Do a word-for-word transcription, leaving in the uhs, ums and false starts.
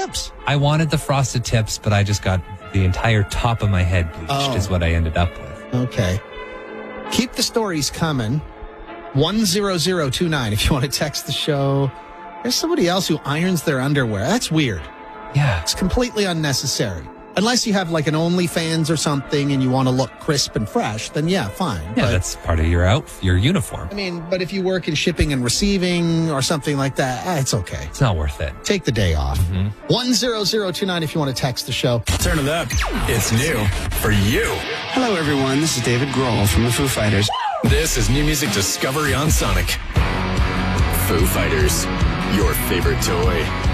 tips. I wanted the frosted tips, but I just got the entire top of my head bleached Oh. is what I ended up with. Okay. Keep the stories coming. one zero zero two nine if you want to text the show. There's somebody else who irons their underwear. That's weird. Yeah. It's completely unnecessary. Unless you have like an OnlyFans or something and you want to look crisp and fresh, then yeah, fine. Yeah, but, that's part of your out, your uniform. I mean, but if you work in shipping and receiving or something like that, eh, it's okay. It's not worth it. Take the day off. one zero zero two nine if you want to text the show. Turn it up. It's new for you. Hello, everyone. This is David Grohl from the Foo Fighters. This is new music discovery on Sonic. Foo Fighters, your favorite toy.